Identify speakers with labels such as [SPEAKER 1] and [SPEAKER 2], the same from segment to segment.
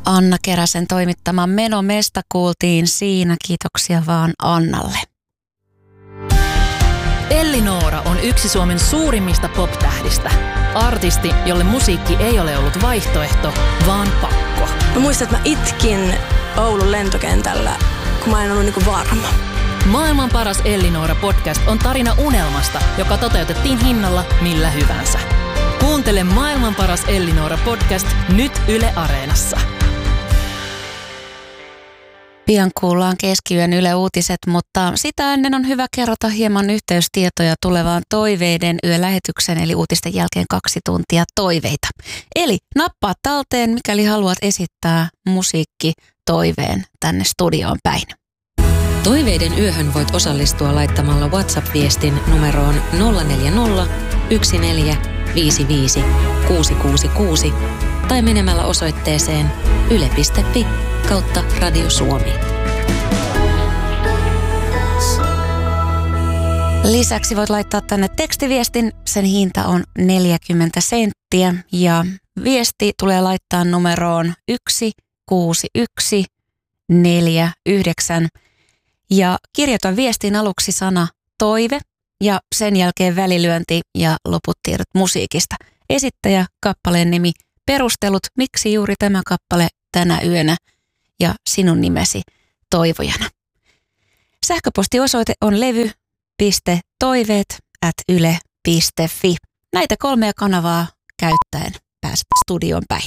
[SPEAKER 1] Anna Keräsen toimittama Meno Mesta kuultiin siinä. Kiitoksia vaan Annalle.
[SPEAKER 2] Elli-Noora on yksi Suomen suurimmista pop-tähdistä. Artisti, jolle musiikki ei ole ollut vaihtoehto, vaan pakko.
[SPEAKER 3] Mä muistan, että mä itkin Oulun lentokentällä, kun mä en ollut niinku varma.
[SPEAKER 2] Maailman paras Elli-Noora podcast on tarina unelmasta, joka toteutettiin hinnalla millä hyvänsä. Kuuntele Maailman paras Elli-Noora podcast nyt Yle Areenassa.
[SPEAKER 1] Pian kuullaan keskiyön Yle Uutiset, mutta sitä ennen on hyvä kerrota hieman yhteystietoja tulevaan Toiveiden yölähetyksen, eli uutisten jälkeen 2 tuntia toiveita. Eli nappaa talteen, mikäli haluat esittää musiikkitoiveen tänne studioon päin.
[SPEAKER 4] Toiveiden yöhön voit osallistua laittamalla WhatsApp-viestin numeroon 040 1455 666 tai menemällä osoitteeseen yle.fi/Radio Suomi.
[SPEAKER 1] Lisäksi voit laittaa tänne tekstiviestin. Sen hinta on 40 senttiä ja viesti tulee laittaa numeroon 16149 ja kirjoita viestin aluksi sana toive ja sen jälkeen välilyönti ja loput tiedot musiikista. Esittäjä, kappaleen nimi, perustelut, miksi juuri tämä kappale tänä yönä ja sinun nimesi toivojana. Sähköpostiosoite on levy.toiveet@yle.fi. Näitä 3 kanavaa käyttäen pääset studioon päin.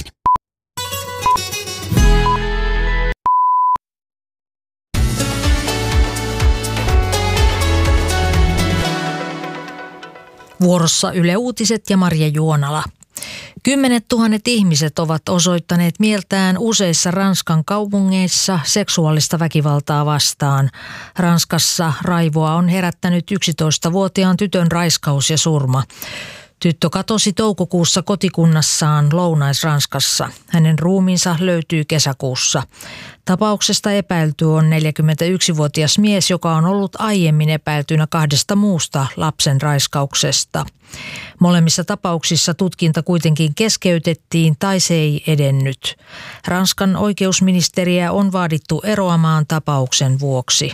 [SPEAKER 5] Vuorossa Yle Uutiset ja Marja Juonala. 10 000 ihmiset ovat osoittaneet mieltään useissa Ranskan kaupungeissa seksuaalista väkivaltaa vastaan. Ranskassa raivoa on herättänyt 11-vuotiaan tytön raiskaus ja surma. Tyttö katosi toukokuussa kotikunnassaan Lounais-Ranskassa. Hänen ruumiinsa löytyy kesäkuussa. Tapauksesta epäilty on 41-vuotias mies, joka on ollut aiemmin epäiltynä 2 muusta lapsen raiskauksesta. Molemmissa tapauksissa tutkinta kuitenkin keskeytettiin tai se ei edennyt. Ranskan oikeusministeriä on vaadittu eroamaan tapauksen vuoksi.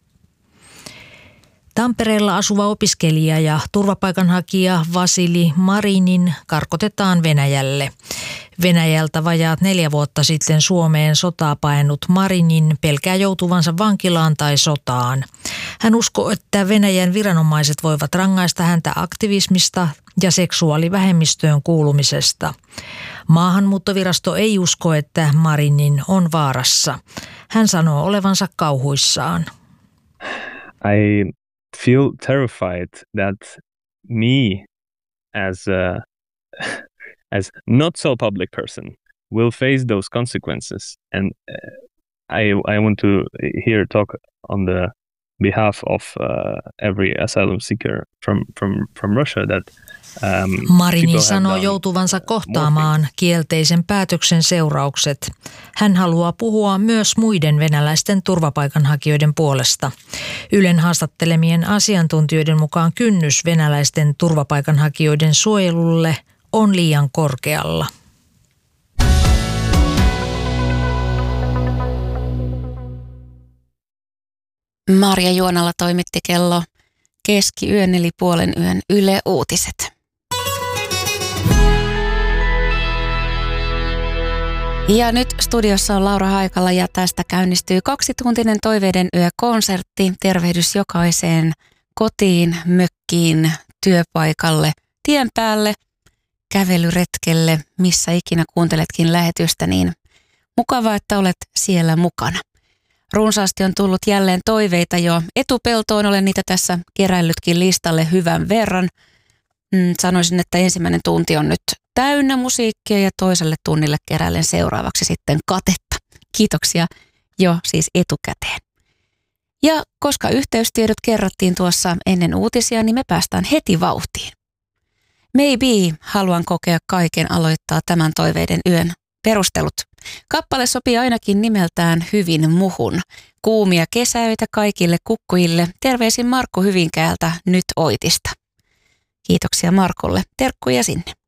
[SPEAKER 5] Tampereella asuva opiskelija ja turvapaikanhakija Vasili Marinin karkotetaan Venäjälle. Venäjältä vajaat 4 vuotta sitten Suomeen sotaa paennut Marinin pelkää joutuvansa vankilaan tai sotaan. Hän uskoo, että Venäjän viranomaiset voivat rangaista häntä aktivismista ja seksuaalivähemmistöön kuulumisesta. Maahanmuuttovirasto ei usko, että Marinin on vaarassa. Hän sanoo olevansa kauhuissaan.
[SPEAKER 6] I feel terrified that me as not so public person will face those consequences, and I want to here talk on the behalf of every asylum seeker from Russia that
[SPEAKER 5] Marini sanoo joutuvansa kohtaamaan kielteisen päätöksen seuraukset. Hän haluaa puhua myös muiden venäläisten turvapaikanhakijoiden puolesta. Ylen haastattelemien asiantuntijoiden mukaan kynnys venäläisten turvapaikanhakijoiden suojelulle on liian korkealla.
[SPEAKER 1] Marja Juonala toimitti kello keskiyön eli puolen yön Yle Uutiset. Ja nyt studiossa on Laura Haikala ja tästä käynnistyy 2-tuntinen Toiveiden yökonsertti. Tervehdys jokaiseen kotiin, mökkiin, työpaikalle, tien päälle, kävelyretkelle, missä ikinä kuunteletkin lähetystä, niin mukavaa, että olet siellä mukana. Runsaasti on tullut jälleen toiveita jo etupeltoon, olen niitä tässä keräillytkin listalle hyvän verran. Sanoisin, että ensimmäinen tunti on nyt täynnä musiikkia ja toiselle tunnille keräilen seuraavaksi sitten katetta. Kiitoksia jo siis etukäteen. Ja koska yhteystiedot kerrottiin tuossa ennen uutisia, niin me päästään heti vauhtiin. Maybe haluan kokea kaiken aloittaa tämän Toiveiden yön perustelut. Kappale sopii ainakin nimeltään hyvin muhun. Kuumia kesäöitä kaikille kukkujille. Terveisin Markku Hyvinkäältä nyt Oitista. Kiitoksia Markulle. Terkkuja sinne.